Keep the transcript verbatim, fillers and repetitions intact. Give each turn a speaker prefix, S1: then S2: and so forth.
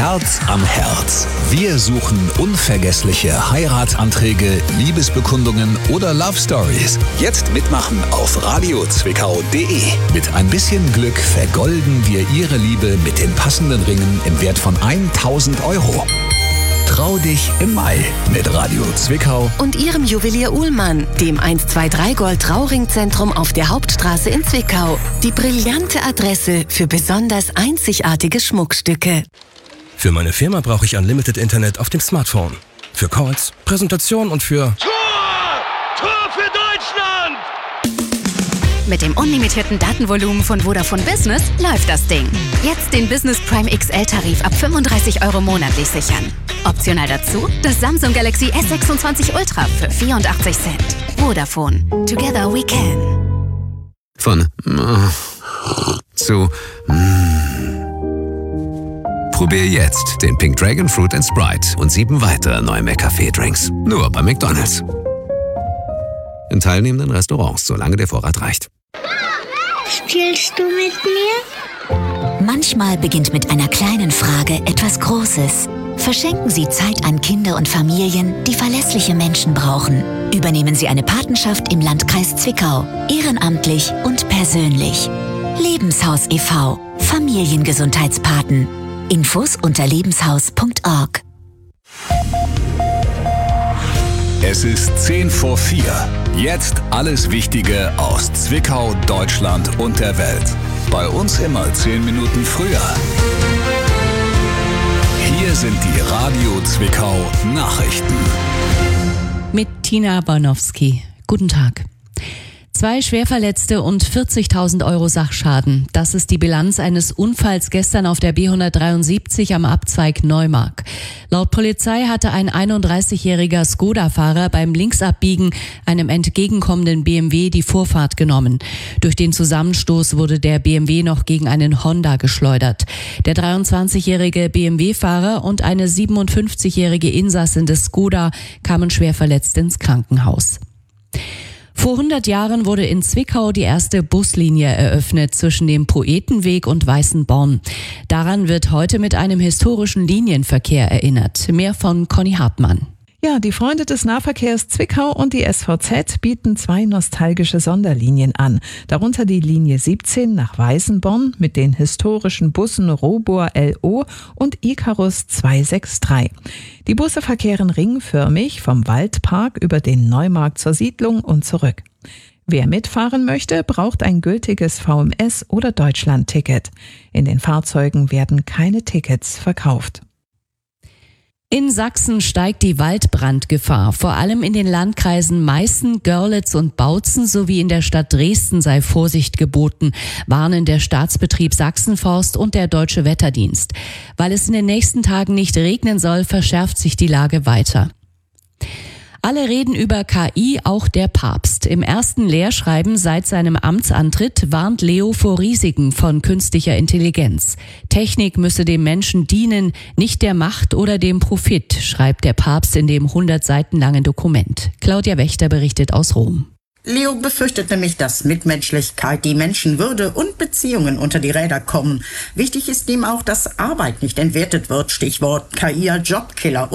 S1: Herz am Herz. Wir suchen unvergessliche Heiratsanträge, Liebesbekundungen oder Love Stories. Jetzt mitmachen auf radio zwickau punkt de. Mit ein bisschen Glück vergolden wir Ihre Liebe mit den passenden Ringen im Wert von tausend Euro. Trau dich im Mai mit Radio Zwickau
S2: und Ihrem Juwelier Uhlmann, dem eins zwei drei Gold Trauringzentrum auf der Hauptstraße in Zwickau. Die brillante Adresse für besonders einzigartige Schmuckstücke.
S3: Für meine Firma brauche ich Unlimited Internet auf dem Smartphone. Für Calls, Präsentation und für...
S4: Tor! Tor für Deutschland!
S5: Mit dem unlimitierten Datenvolumen von Vodafone Business läuft das Ding. Jetzt den Business Prime X L-Tarif ab fünfunddreißig Euro monatlich sichern. Optional dazu das Samsung Galaxy S sechsundzwanzig Ultra für vierundachtzig Cent. Vodafone. Together we can.
S6: Von äh, zu äh. Probier jetzt den Pink Dragon Fruit and Sprite und sieben weitere neue McCafé-Drinks. Nur bei McDonald's. In teilnehmenden Restaurants, solange der Vorrat reicht.
S7: Spielst du mit mir?
S8: Manchmal beginnt mit einer kleinen Frage etwas Großes. Verschenken Sie Zeit an Kinder und Familien, die verlässliche Menschen brauchen. Übernehmen Sie eine Patenschaft im Landkreis Zwickau. Ehrenamtlich und persönlich. Lebenshaus e V Familiengesundheitspaten. Infos unter lebenshaus punkt org.
S1: Es ist zehn vor vier. Jetzt alles Wichtige aus Zwickau, Deutschland und der Welt. Bei uns immer zehn Minuten früher. Hier sind die Radio Zwickau Nachrichten.
S9: Mit Tina Barnowski. Guten Tag. Zwei Schwerverletzte und vierzigtausend Euro Sachschaden. Das ist die Bilanz eines Unfalls gestern auf der B hundertdreiundsiebzig am Abzweig Neumark. Laut Polizei hatte ein einunddreißigjähriger Skoda-Fahrer beim Linksabbiegen einem entgegenkommenden B M W die Vorfahrt genommen. Durch den Zusammenstoß wurde der B M W noch gegen einen Honda geschleudert. Der dreiundzwanzigjährige B M W-Fahrer und eine siebenundfünfzigjährige Insassin des Skoda kamen schwer verletzt ins Krankenhaus. Vor hundert Jahren wurde in Zwickau die erste Buslinie eröffnet zwischen dem Poetenweg und Weißenborn. Daran wird heute mit einem historischen Linienverkehr erinnert. Mehr von Conny Hartmann.
S10: Ja, die Freunde des Nahverkehrs Zwickau und die S V Z bieten zwei nostalgische Sonderlinien an. Darunter die Linie siebzehn nach Weißenborn mit den historischen Bussen Robur L O und Icarus zweihundertdreiundsechzig. Die Busse verkehren ringförmig vom Waldpark über den Neumarkt zur Siedlung und zurück. Wer mitfahren möchte, braucht ein gültiges V M S- oder Deutschland-Ticket. In den Fahrzeugen werden keine Tickets verkauft.
S9: In Sachsen steigt die Waldbrandgefahr. Vor allem in den Landkreisen Meißen, Görlitz und Bautzen sowie in der Stadt Dresden sei Vorsicht geboten, warnen der Staatsbetrieb Sachsenforst und der Deutsche Wetterdienst. Weil es in den nächsten Tagen nicht regnen soll, verschärft sich die Lage weiter. Alle reden über K I, auch der Papst. Im ersten Lehrschreiben seit seinem Amtsantritt warnt Leo vor Risiken von künstlicher Intelligenz. Technik müsse dem Menschen dienen, nicht der Macht oder dem Profit, schreibt der Papst in dem hundert Seiten langen Dokument. Claudia Wächter berichtet aus Rom.
S11: Leo befürchtet nämlich, dass Mitmenschlichkeit, die Menschenwürde und Beziehungen unter die Räder kommen. Wichtig ist ihm auch, dass Arbeit nicht entwertet wird, Stichwort K I als Jobkiller.